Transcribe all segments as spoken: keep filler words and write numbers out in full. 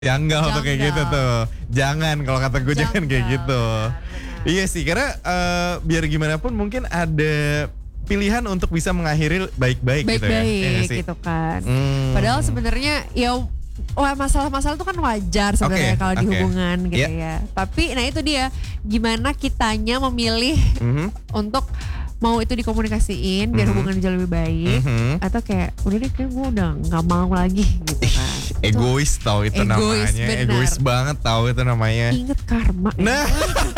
Janggal tuh kayak gitu Janggal. tuh. Jangan, kalau kata gue jangan kayak Janggal, gitu. benar, benar. Iya sih, karena eh, biar gimana pun mungkin ada pilihan untuk bisa mengakhiri baik-baik gitu ya. Iya Baik-baik nggak sih? gitu kan. Hmm. Padahal sebenarnya ya wah masalah-masalah itu kan wajar sebenarnya Oke, kalau di oke. hubungan gitu Yeah. ya. Tapi nah itu dia gimana kitanya memilih Mhm, untuk mau itu dikomunikasiin biar Mhm. hubungan jadi lebih baik mhm. atau kayak udah deh kayak gue udah nggak mau lagi gitu kan. Itu Egois tau itu Egois, namanya. benar. Egois banget tau itu namanya. inget karma. ya. Nah.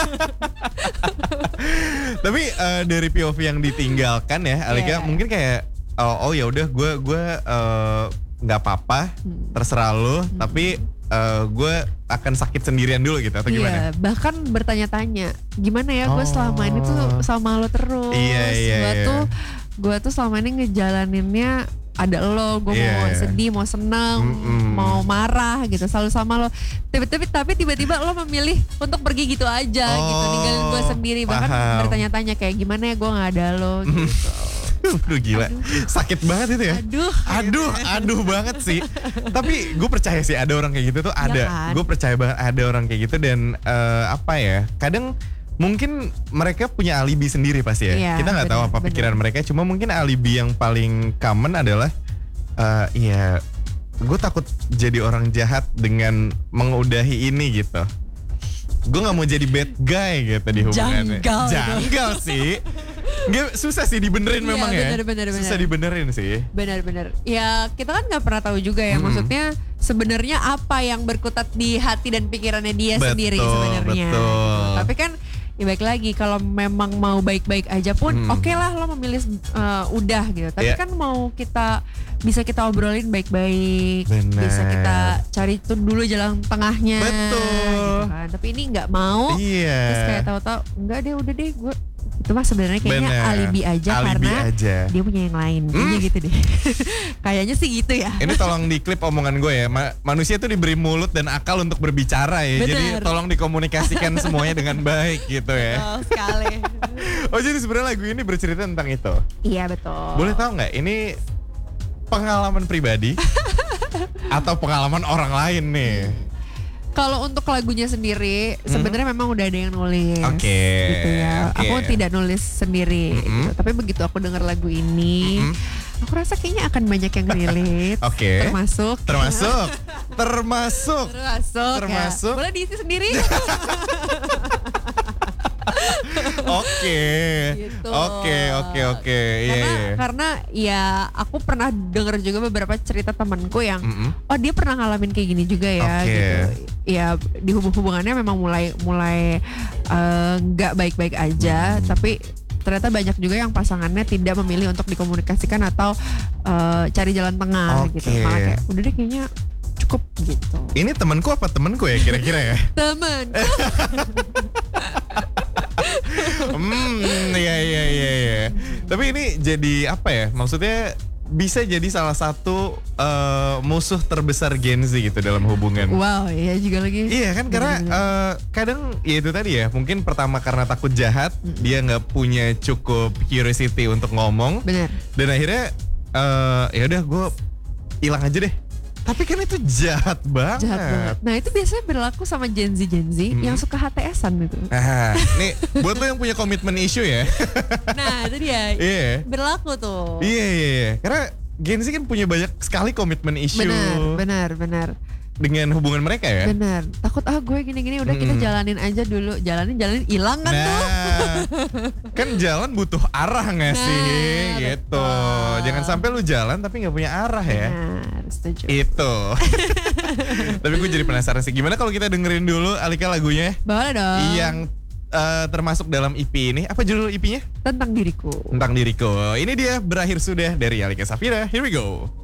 Tapi eh, dari P O V yang ditinggalkan ya, Alika Iya. mungkin kayak oh, oh ya udah gue gue eh, nggak apa-apa, Hmm. terserah lo, tapi eh, gue akan sakit sendirian dulu gitu atau gimana? Iya, bahkan bertanya-tanya gimana ya gue selama ini tuh sama lo terus. Iya, iya, Gue iya. tuh gue tuh selama ini ngejalaninnya ada lo, gue Iya, mau iya. sedih, mau seneng, Mm-mm. mau marah gitu, selalu sama lo. Tapi tapi tiba-tiba lo memilih untuk pergi gitu aja gitu, Oh, ninggalin gue sendiri. Bahkan paham. bertanya-tanya kayak gimana ya gue nggak ada lo gitu. Aduh gila, sakit banget itu ya. Aduh, Aduh, aduh banget sih. Tapi gue percaya sih ada orang kayak gitu tuh ada. Ya kan? Gue percaya banget ada orang kayak gitu dan eh, apa ya? Kadang mungkin mereka punya alibi sendiri pasti ya. Iya, Kita nggak tahu benar, apa benar. pikiran mereka. Cuma mungkin alibi yang paling common adalah, eh iya, gue takut jadi orang jahat dengan mengudahi ini gitu. Gue nggak mau jadi bad guy gitu di hubungannya. Janggal itu. Janggal sih. Nggak, susah sih dibenerin Iya, memang ya. bener, bener, Susah bener. dibenerin sih. benar-benar. Ya kita kan nggak pernah tahu juga ya. Mm-mm. Maksudnya sebenarnya apa yang berkutat di hati dan pikirannya dia Betul, sendiri sebenarnya. betul. Gitu. Tapi kan ya baik lagi kalau memang mau baik-baik aja pun Hmm. oke lah lo memilih uh, udah gitu. Tapi Iya. kan mau kita bisa kita obrolin baik-baik, Benar. bisa kita cari tuh dulu jalan tengahnya. Betul. Gitu kan. Tapi ini nggak mau. Iya. Terus kayak tahu-tahu enggak deh udah deh gue itu mah sebenarnya kayaknya Bener. alibi aja Alibi karena aja. dia punya yang lain. Kayaknya gitu deh. Kayaknya sih gitu ya. Ini tolong diklip omongan gue ya. Ma- manusia tuh diberi mulut dan akal untuk berbicara ya. Bener. Jadi tolong dikomunikasikan semuanya dengan baik gitu ya. Betul sekali. Oh jadi sebenarnya lagu ini bercerita tentang itu. Iya betul. Boleh tahu nggak ini pengalaman pribadi atau pengalaman orang lain nih? Kalau untuk lagunya sendiri sebenarnya memang udah ada yang nulis. Oke, Gitu ya. oke. Aku tidak nulis sendiri. Mm-mm. gitu. Tapi begitu aku dengar lagu ini, Mm-mm. aku rasa kayaknya akan banyak yang relate. Oke. Termasuk. Termasuk, termasuk. Termasuk. Termasuk. Ya. Boleh diisi sendiri. Oke, Gitu. oke, oke, oke. Iya, Karena iya. karena ya aku pernah dengar juga beberapa cerita temanku yang Mm-mm. oh dia pernah ngalamin kayak gini juga ya Oke. gitu. Ya di hubung-hubungannya memang mulai mulai eh, nggak baik-baik aja, Hmm. tapi ternyata banyak juga yang pasangannya tidak memilih untuk dikomunikasikan atau eh, cari jalan tengah gitu. Oke. Malah kayak udah deh kayaknya cukup gitu. Ini temanku apa temanku ya kira-kira ya? Temen. Hmm, iya iya iya iya. Tapi ini jadi apa ya? Maksudnya bisa jadi salah satu eh, musuh terbesar Gen Z gitu dalam hubungan. Wow, iya juga lagi. Iya kan karena Bener-bener. eh, kadang ya itu tadi ya mungkin pertama karena takut jahat dia nggak punya cukup curiosity untuk ngomong Bener. dan akhirnya eh, ya udah gue hilang aja deh. Tapi kan itu jahat banget. Jahat banget. Nah itu biasanya berlaku sama Gen Z Gen Z Hmm. yang suka H T S-an gitu. Nah, nih buat lo yang punya komitmen issue ya. Nah itu dia. Iya. Berlaku tuh. Iya iya iya. Karena Gen Z kan punya banyak sekali komitmen issue Benar, benar, benar, dengan hubungan mereka ya. benar. Takut ah gue gini-gini udah kita Mm-mm. jalanin aja dulu, jalanin jalanin hilang kan tuh. Nah, kan jalan butuh arah nggak Nah, sih, gitu. betul. Jangan sampai lu jalan tapi nggak punya arah ya. Benar, setuju. Itu. Tapi gue jadi penasaran sih, gimana kalau kita dengerin dulu Alika lagunya Boleh dong. yang eh, termasuk dalam E P ini. Apa judul E P-nya? Tentang diriku. Tentang diriku. Ini dia Berakhir Sudah dari Alika Safira. Here we go.